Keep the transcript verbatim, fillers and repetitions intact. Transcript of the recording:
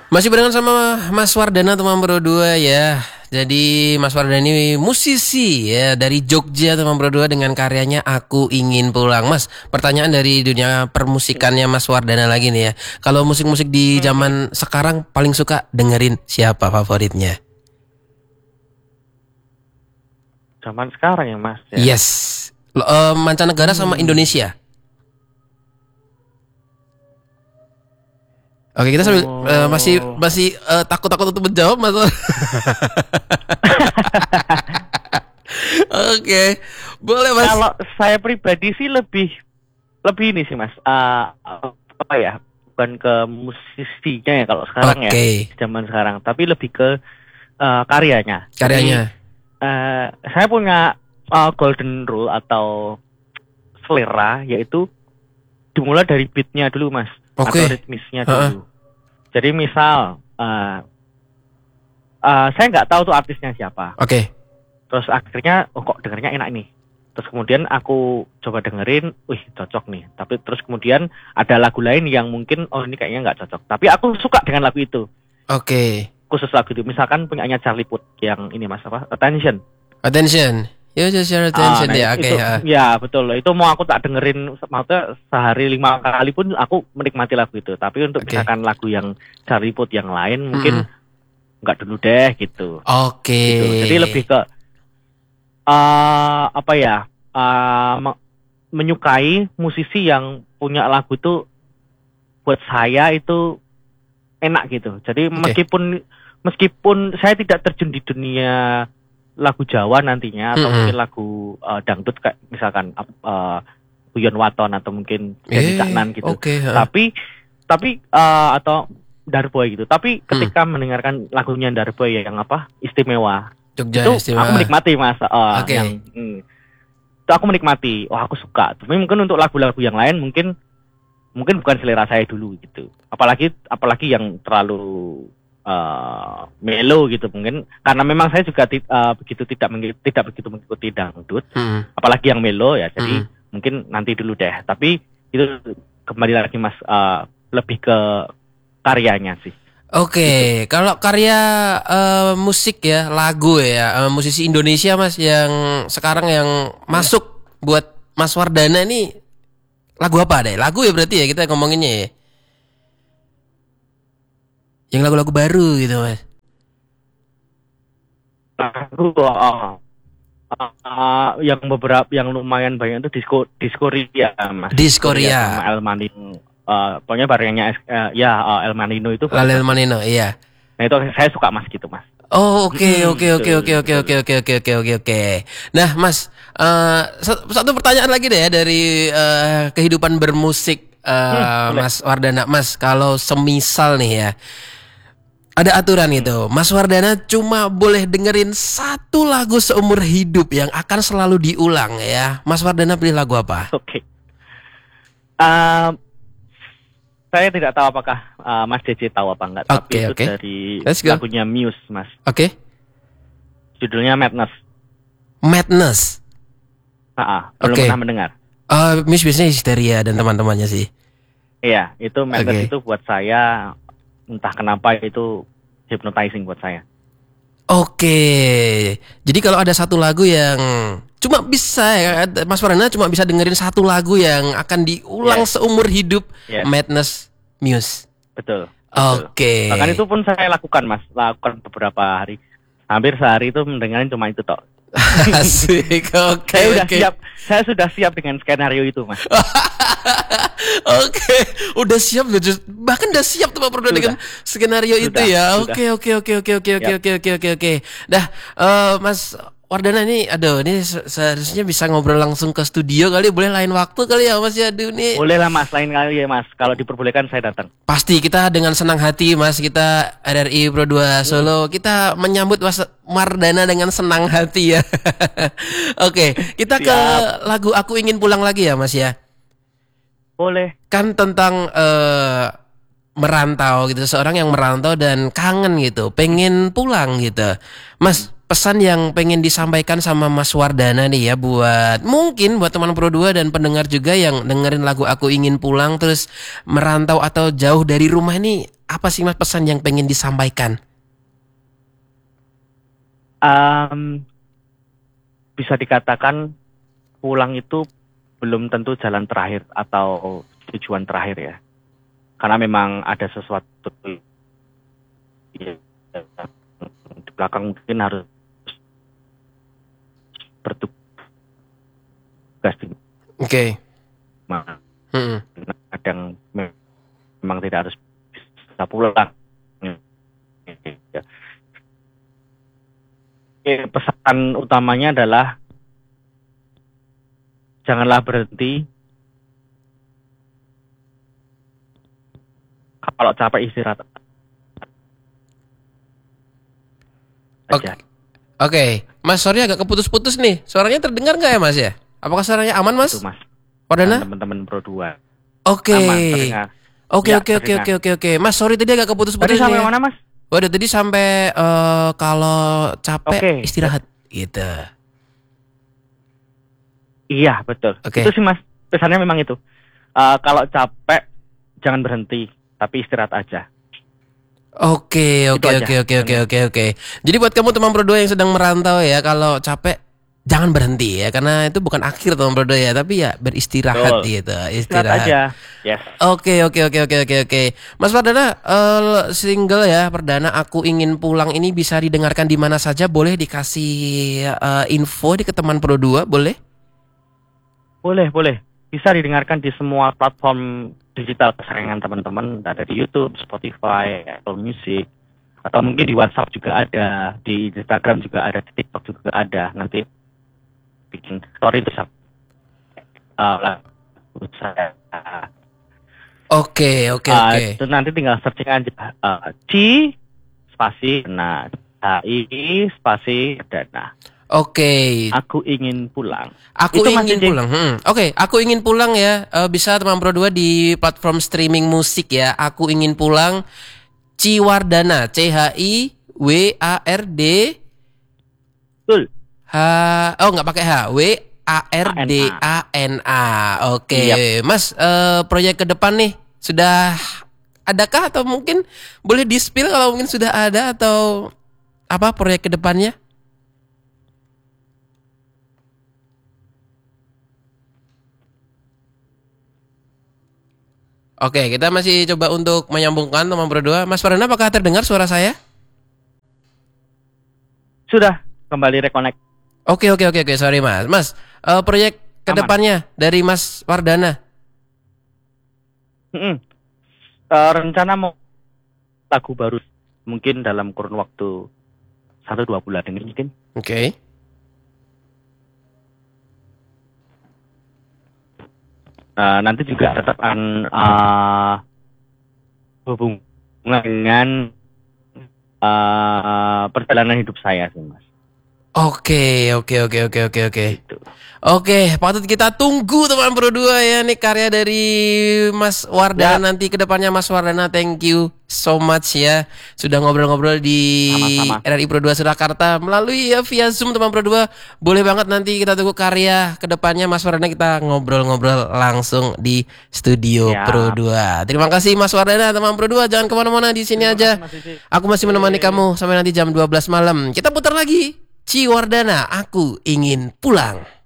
Masih barengan sama Mas Wardana teman Pro dua ya. Jadi Mas Wardana ini musisi ya dari Jogja teman Pro dua dengan karyanya Aku Ingin Pulang. Mas, pertanyaan dari dunia permusikannya Mas Wardana lagi nih ya. Kalau musik-musik di zaman sekarang paling suka dengerin siapa favoritnya? Zaman sekarang ya Mas ya? Yes. Lo, uh, mancanegara sama Hmm. Indonesia. Oke, kita sambil Oh. uh, masih masih uh, takut-takut untuk menjawab, Mas. Oke, boleh Mas. Kalau saya pribadi sih lebih lebih ini sih Mas. Uh, apa ya? Bukan ke musisinya ya kalau sekarang Oke. ya, zaman sekarang, tapi lebih ke uh, karyanya. Karyanya. Jadi, uh, saya punya uh, golden rule atau selera, yaitu dimulai dari beatnya dulu Mas. Oke. Atau ritmisnya dulu. Ha-ha. Jadi misal uh, uh, saya nggak tahu tuh artisnya siapa. Oke. Terus akhirnya oh kok dengernya enak nih. Terus kemudian aku coba dengerin, wih cocok nih. Tapi terus kemudian ada lagu lain yang mungkin oh ini kayaknya nggak cocok. Tapi aku suka dengan lagu itu. Oke. Khusus lagu itu. Misalkan punyanya Charlie Puth yang ini Mas apa? Attention. Attention. You just your attention Ah, nah, ya. Oke. itu, Ha. ya betul. Itu mau aku tak dengerin maksudnya sehari lima kali pun aku menikmati lagu itu. Tapi untuk Oke. misalkan lagu yang Charlie Puth yang lain mungkin Mm-mm. nggak dulu deh gitu. Oke. Gitu. Jadi lebih ke uh, apa ya? Uh, me- menyukai musisi yang punya lagu itu buat saya itu enak gitu. Jadi Oke. meskipun meskipun saya tidak terjun di dunia lagu Jawa nantinya atau Mm-mm. mungkin lagu uh, dangdut kayak misalkan uh, Guyon Waton atau mungkin Eh, Denny Caknan gitu. Oke. ha. Tapi tapi uh, atau Darboy gitu. Tapi ketika mendengarkan lagunya Darboy yang apa? Istimewa. Jogja Itu istimewa. aku menikmati Mas. Uh, Oke. yang hmm, itu aku menikmati. Oh, aku suka. Tapi mungkin untuk lagu-lagu yang lain mungkin mungkin bukan selera saya dulu gitu. Apalagi apalagi yang terlalu uh, melo gitu mungkin karena memang saya juga ti- uh, begitu tidak mengikuti, tidak begitu mengikuti dangdut. Mm-mm. Apalagi yang melo ya. Jadi Mm. mungkin nanti dulu deh. Tapi itu kembali lagi Mas uh, lebih ke karyanya sih. Oke, kalau karya eh, musik ya, lagu ya, eh, musisi Indonesia Mas yang sekarang yang masuk buat Mas Wardana ini lagu apa deh? Lagu ya berarti ya kita ngomonginnya ya. Yang lagu-lagu baru gitu Mas. Lagu uh, uh, uh, yang beberapa yang lumayan banyak itu disco disco Ria Mas. Disco Ria. Sama El Manino. Uh, pokoknya barengnya uh, ya uh, El Manino itu. Lalel Manino, iya. Nah itu saya suka Mas gitu Mas. Oh oke Hmm, oke oke betul, oke oke betul. oke oke oke oke oke oke. Nah Mas, eh, satu, satu pertanyaan lagi deh ya dari eh, kehidupan bermusik eh, Hmm, boleh. Mas Wardana. Mas, kalau semisal nih ya, ada aturan itu, Mas Wardana cuma boleh dengerin satu lagu seumur hidup yang akan selalu diulang ya. Mas Wardana pilih lagu apa? Oke. Uh, saya tidak tahu apakah uh, Mas J J tahu apa enggak, tapi Oke, itu oke. dari Let's go. lagunya Muse Mas. Oke, Judulnya Madness. Madness. Ah, ah, belum Oke. pernah mendengar. Eh, Miss biasanya Histeria dan teman-temannya sih. Iya, itu Oke. Madness itu buat saya entah kenapa itu hypnotizing buat saya. Oke, jadi kalau ada satu lagu yang cuma bisa ya, Mas Wardana cuma bisa dengerin satu lagu yang akan diulang Yes. seumur hidup, Yes. Madness Muse. Betul. betul. Oke. Bahkan itu pun saya lakukan Mas, lakukan beberapa hari. Hampir sehari itu mendengarin cuma itu tok. Asik. Oke, Saya udah oke. siap, saya sudah siap dengan skenario itu Mas. Oke, udah siap loh, Jus. Bahkan udah siap tuh Pak Prodo Sudah. dengan skenario itu Sudah, ya. sudah. Oke, oke, oke, oke, oke, oke, Yap. oke, oke, oke, oke. Dah, eh, Mas Wardana nih, aduh, ini se- seharusnya bisa ngobrol langsung ke studio kali, boleh lain waktu kali ya Mas ya, aduh nih. Boleh lah Mas, lain kali ya Mas. Kalau diperbolehkan saya datang. Pasti kita dengan senang hati Mas, kita R R I Pro dua Solo, kita menyambut Mas Wardana dengan senang hati ya. Oke, kita ke Siap. lagu Aku Ingin Pulang lagi ya Mas ya. Boleh. Kan tentang eh, merantau gitu, seorang yang merantau dan kangen gitu, pengen pulang gitu. Mas, pesan yang pengen disampaikan sama Mas Wardana nih ya buat mungkin buat teman Pro dua dan pendengar juga yang dengerin lagu Aku Ingin Pulang terus merantau atau jauh dari rumah ini, apa sih Mas pesan yang pengen disampaikan? Um, bisa dikatakan pulang itu belum tentu jalan terakhir atau tujuan terakhir ya. Karena memang ada sesuatu ya, di belakang mungkin harus bertugas di Oke. Okay. Hmm. Kadang memang tidak harus bisa pulang. Ya. Pesan utamanya adalah janganlah berhenti. Kalau capek istirahat. Oke, okay. okay. Mas sorry agak keputus-putus nih. Suaranya terdengar nggak ya Mas ya? Apakah suaranya aman Mas? Itu Mas. Wardana? Teman-teman Pro dua. Oke. Oke oke oke oke oke oke. Mas sorry tadi agak keputus-putus nih. Tadi sampai mana Mas? Waduh tadi sampai uh, kalau capek okay. istirahat gitu. Iya betul. Okay. Itu sih Mas. Pesannya memang itu. Uh, kalau capek jangan berhenti, tapi istirahat aja. Oke oke oke oke oke oke oke. Jadi buat kamu teman Pro dua yang sedang merantau ya, kalau capek jangan berhenti ya, karena itu bukan akhir teman Pro dua ya, tapi ya beristirahat. Betul. Gitu, istirahat. Istirahat aja. Yes. Oke oke oke oke oke oke. Mas Wardana, uh, single ya perdana Aku Ingin Pulang ini bisa didengarkan di mana saja? Boleh dikasih uh, info di ke teman Pro dua, boleh? Boleh boleh. Bisa didengarkan di semua platform digital kesayangan teman-teman, ada di YouTube, Spotify, Apple Music, atau mungkin di WhatsApp juga ada, di Instagram juga ada, di TikTok juga ada. Nanti bikin story itu uh, saya. Oke oke uh, oke. Itu nanti tinggal searching aja. Uh, Ci spasi Dana, H I spasi Dana. Oke. Okay. Aku ingin pulang. Aku itu ingin pulang. Hmm. Oke, okay. Aku ingin pulang ya. Uh, bisa teman Pro dua di platform streaming musik ya. Aku ingin pulang. Ci Wardana, C H I W A R D. Betul. H Oh nggak pakai H. W A R D A N A. Oke, okay. Yep. Mas. Uh, proyek ke depan nih sudah adakah atau mungkin boleh di-spill kalau mungkin sudah ada atau apa proyek ke depannya? Oke, kita masih coba untuk menyambungkan teman Pro dua. Mas Wardana, apakah terdengar suara saya? Sudah, kembali reconnect. Oke, oke, oke, oke. Sorry Mas. Mas, uh, proyek kedepannya dari Mas Wardana? Mm-mm. Uh, rencana mau lagu baru mungkin dalam kurun waktu satu dua bulan ini mungkin. Oke. Okay. Uh, nanti juga tetap akan uh, hubungan dengan uh, perjalanan hidup saya sih Mas. Oke, oke, oke, oke, oke, oke. Oke, patut kita tunggu teman Pro dua ya, nih karya dari Mas Wardana ya. Nanti kedepannya Mas Wardana, thank you so much ya sudah ngobrol-ngobrol di sama-sama. R R I Pro dua Surakarta melalui ya via Zoom teman Pro dua. Boleh banget nanti kita tunggu karya kedepannya Mas Wardana, kita ngobrol-ngobrol langsung di studio ya. Pro dua. Terima kasih Mas Wardana, teman Pro dua, jangan kemana-mana, di sini aja. Aku masih menemani Oke. kamu sampai nanti jam dua belas malam. Kita putar lagi Ci Wardana, Aku Ingin Pulang.